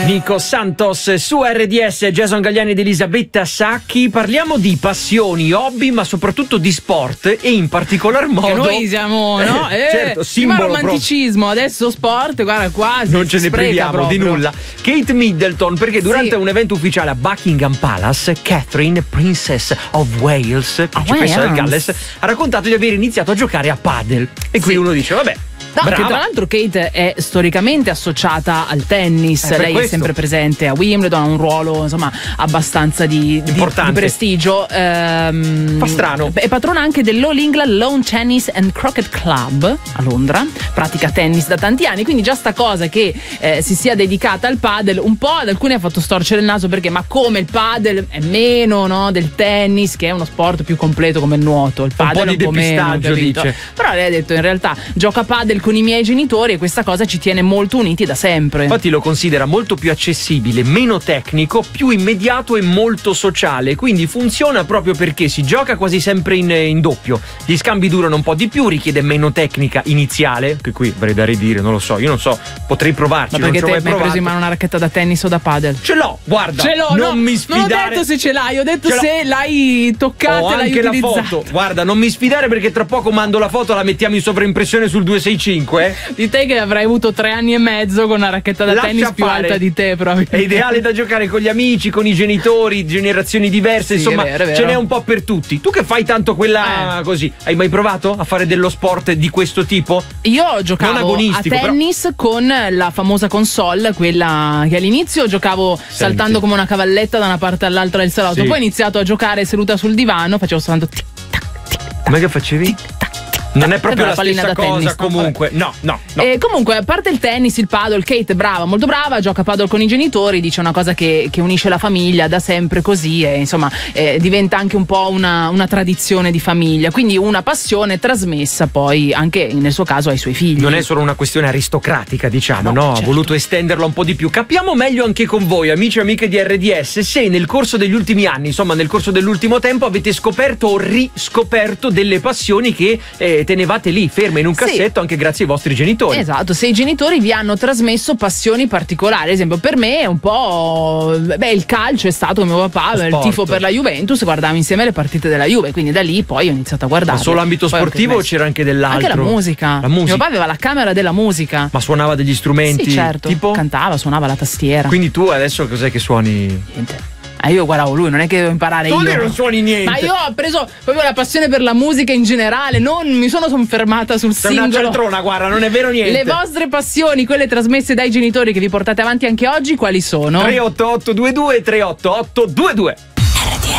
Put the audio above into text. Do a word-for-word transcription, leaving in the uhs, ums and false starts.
Nico Santos su R D S, Jason Galliani ed Elisabetta Sacchi. Parliamo di passioni, hobby, ma soprattutto di sport e in particolar modo. Che noi siamo, no? Eh, certo, simbolo romanticismo, proprio. Adesso sport, guarda quasi. Non ce ne priviamo proprio. di nulla. Kate Middleton, perché durante sì. un evento ufficiale a Buckingham Palace, Catherine, Princess of Wales, principessa oh, del Galles, ha raccontato di aver iniziato a giocare a padel. E qui sì. uno dice, vabbè. No, brava. che tra l'altro Kate è storicamente associata al tennis, eh, lei questo. è sempre presente a Wimbledon, ha un ruolo insomma abbastanza di, di, di prestigio. Ehm, Fa strano. È patrona anche dell'All England Lawn Tennis and Croquet Club a Londra, pratica tennis da tanti anni, quindi già sta cosa che eh, si sia dedicata al padel un po' ad alcuni ha fatto storcere il naso, perché ma come il padel è meno, no, del tennis, che è uno sport più completo come il nuoto, il padel un po' di è un po' meno, depistaggio, capito? dice. Però lei ha detto in realtà gioca a padel con i miei genitori e questa cosa ci tiene molto uniti da sempre. Infatti lo considera molto più accessibile, meno tecnico, più immediato e molto sociale, quindi funziona proprio perché si gioca quasi sempre in, in doppio, gli scambi durano un po' di più, richiede meno tecnica iniziale, che qui avrei da ridire, non lo so, io non so, potrei provarci. Ma perché non ci ho te mai mi hai preso in provato. mano una racchetta da tennis o da padel? Ce l'ho, guarda, Ce l'ho, non no, mi sfidare. Non ho detto se ce l'hai, ho detto Ce l'ho. se l'hai toccata Ho e l'hai anche la utilizzata. foto, guarda, non mi sfidare perché tra poco mando la foto, la mettiamo in sovraimpressione sul duecentosessantacinque. Eh? Di te che avrai avuto tre anni e mezzo con una racchetta da Lascia tennis più fare. alta di te proprio. È ideale da giocare con gli amici, con i genitori, generazioni diverse, Sì, insomma è vero, è vero. ce n'è un po' per tutti. Tu che fai tanto quella Eh. così, hai mai provato a fare dello sport di questo tipo? Io Non giocavo a agonistico, tennis con la famosa console, quella che all'inizio giocavo saltando come una cavalletta da una parte all'altra del salotto, Sì. poi ho iniziato a giocare seduta sul divano, facevo soltanto tic tac tic tac. Come che facevi? Tic tac. Non è proprio Era la pallina stessa da cosa, tennis, no? comunque. No, no, no. E comunque, a parte il tennis, il paddle, Kate è brava, molto brava, gioca a paddle con i genitori, dice una cosa che, che unisce la famiglia da sempre così e insomma eh, diventa anche un po' una, una tradizione di famiglia, quindi una passione trasmessa poi anche nel suo caso ai suoi figli. Non è solo una questione aristocratica, diciamo, No, no? certo. Ha voluto estenderla un po' di più. Capiamo meglio anche con voi, amici e amiche di R D S, se nel corso degli ultimi anni, insomma nel corso dell'ultimo tempo, avete scoperto o riscoperto delle passioni che eh, tenevate lì, ferme in un cassetto, sì. Anche grazie ai vostri genitori. Esatto, se i genitori vi hanno trasmesso passioni particolari, ad esempio per me è un po', beh, il calcio è stato mio papà, il tifo per la Juventus, guardavo insieme le partite della Juve, quindi da lì poi ho iniziato a guardare. Ma solo ambito poi sportivo o c'era anche dell'altro? Anche la musica. La musica. Mio papà aveva la camera della musica. Ma suonava degli strumenti? Sì, certo. Tipo? Cantava, suonava la tastiera. Quindi tu adesso cos'è che suoni? Niente. Ah, io guardavo lui, non è che devo imparare tu io. Tu non suoni niente. Ma io ho preso proprio la passione per la musica in generale, non mi sono fermata sul Sei singolo. una cialtrona, guarda, non è vero niente. Le vostre passioni, quelle trasmesse dai genitori che vi portate avanti anche oggi, quali sono? tre otto otto due due tre otto otto due due